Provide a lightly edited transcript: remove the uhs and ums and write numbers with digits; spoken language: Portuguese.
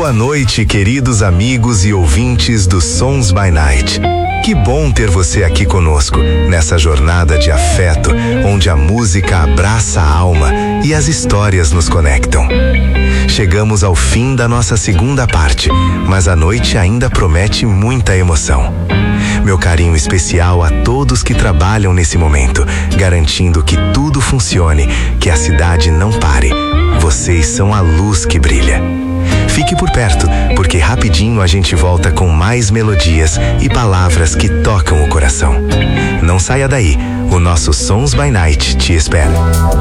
Boa noite, queridos amigos e ouvintes do Sons by Night. Que bom ter você aqui conosco, nessa jornada de afeto, onde a música abraça a alma e as histórias nos conectam. Chegamos ao fim da nossa segunda parte, mas a noite ainda promete muita emoção. Meu carinho especial a todos que trabalham nesse momento, garantindo que tudo funcione, que a cidade não pare. Vocês são a luz que brilha. Fique por perto, porque rapidinho a gente volta com mais melodias e palavras que tocam o coração. Não saia daí, o nosso Sons by Night te espera.